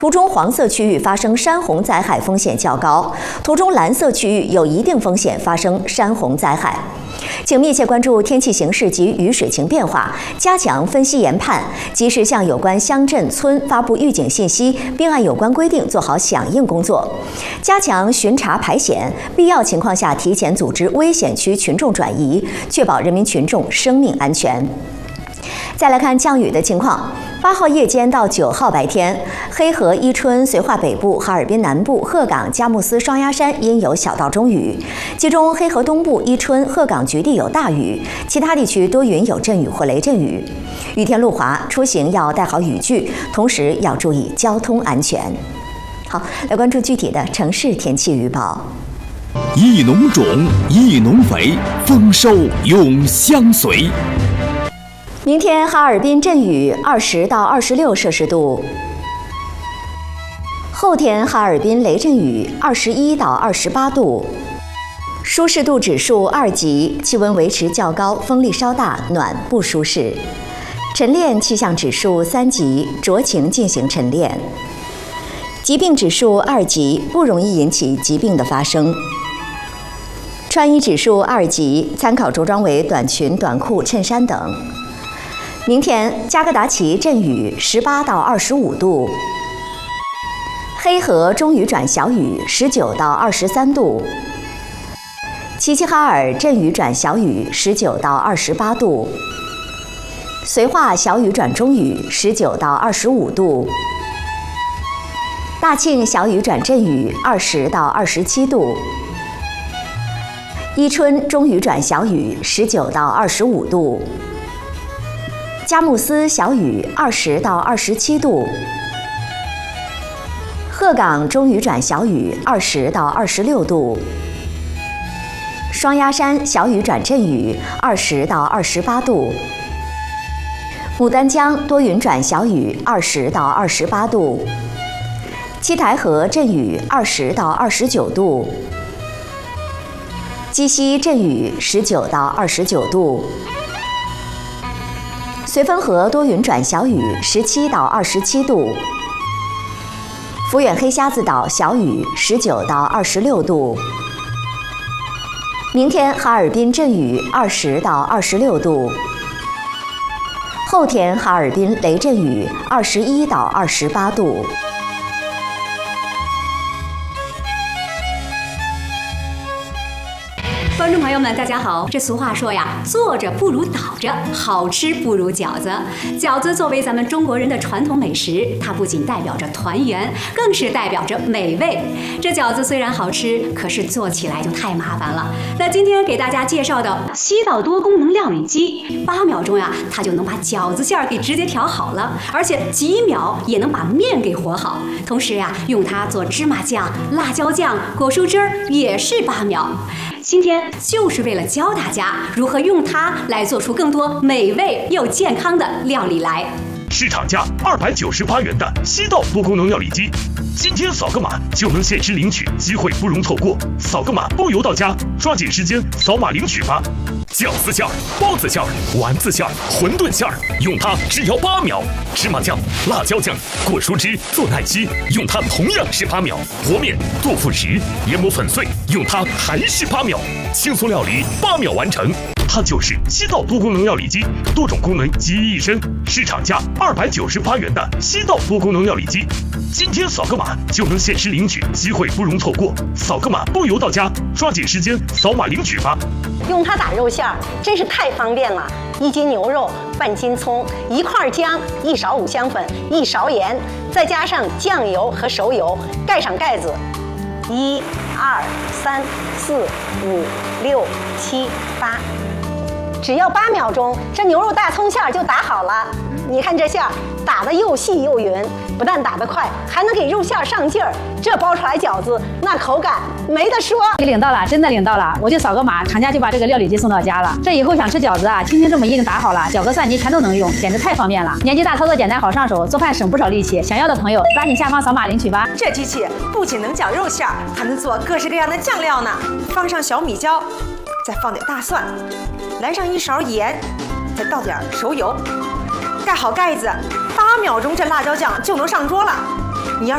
图中黄色区域发生山洪灾害风险较高，图中蓝色区域有一定风险发生山洪灾害。请密切关注天气形势及雨水情变化，加强分析研判，及时向有关乡镇村发布预警信息，并按有关规定做好响应工作。加强巡查排险，必要情况下提前组织危险区群众转移，确保人民群众生命安全。再来看降雨的情况。8号夜间到9号白天，黑河、伊春、绥化北部、哈尔滨南部、鹤岗、佳木斯、双鸭山阴有小到中雨，其中黑河东部、伊春、鹤岗局地有大雨，其他地区多云有阵雨或雷阵雨。雨天路滑，出行要带好雨具，同时要注意交通安全。好，来关注具体的城市天气预报。 一农种，一农肥，丰收永相随。 明天哈尔滨阵雨20到26摄氏度，后天哈尔滨雷阵雨21到28度，舒适度指数2级，气温维持较高，风力稍大，暖不舒适。晨练气象指数3级，酌情进行晨练。疾病指数2级，不容易引起疾病的发生。穿衣指数2级，参考着装为短裙、短裤、衬衫等。明天加格达奇阵雨18到25度，黑河中雨转小雨19到23度，齐齐哈尔阵雨转小雨19到28度，绥化小雨转中雨19到25度，大庆小雨转阵雨20到27度，伊春中雨转小雨19到25度。佳木斯小雨20到27度，鹤岗中雨转小雨20到26度，双鸭山小雨转阵雨20到28度，牡丹江多云转小雨20到28度，七台河阵雨20到29度，鸡西阵雨19到29度。绥芬河多云转小雨17到27度，抚远黑瞎子岛小雨19到26度。明天哈尔滨阵雨20到26度，后天哈尔滨雷阵雨21到28度。 观众朋友们，大家好。这俗话说呀，坐着不如倒着，好吃不如饺子。饺子作为咱们中国人的传统美食，它不仅代表着团圆，更是代表着美味。这饺子虽然好吃，可是做起来就太麻烦了。那今天给大家介绍的西道多功能料理机，8秒钟呀，它就能把饺子馅儿给直接调好了，而且几秒也能把面给和好。同时呀，用它做芝麻酱、辣椒酱、果蔬汁儿也是8秒。今天就是为了教大家如何用它来做出更多美味又健康的料理来。 市场价298元的西道多功能料理机，今天扫个码就能限时领取，机会不容错过。扫个码不邮到家，抓紧时间扫码领取吧。饺子馅儿、包子馅儿、丸子馅儿、馄饨馅儿，用它只要8秒。芝麻酱、辣椒酱、果蔬汁做奶昔，用它同样是8秒。和面、豆腐石、研磨粉碎，用它还是8秒。轻松料理8秒完成。它就是西道多功能料理机，多种功能集于一身。市场价298元的西道多功能料理机，今天扫个码就能限时领取，机会不容错过。扫个码不邮到家，抓紧时间扫码领取吧。 用它打肉馅儿真是太方便了！1斤牛肉，半斤葱，1块姜，1勺五香粉，1勺盐，再加上酱油和熟油，盖上盖子。1、2、3、4、5、6、7、8。只要8秒钟，这牛肉大葱馅儿就打好了。你看这馅儿打得又细又匀，不但打得快，还能给肉馅儿上劲儿。这包出来饺子，那口感没得说。 你领到了，真的领到了，我就扫个码，厂家就把这个料理机送到家了。这以后想吃饺子啊，轻轻这么一定打好了，搅和蒜泥全都能用，简直太方便了。年纪大，操作简单好上手，做饭省不少力气。想要的朋友，抓紧下方扫码领取吧。 这机器不仅能搅肉馅儿，还能做各式各样的酱料呢。放上小米椒，再放点大蒜，来上1勺盐，再倒点熟油，盖好盖子，8秒钟这辣椒酱就能上桌了。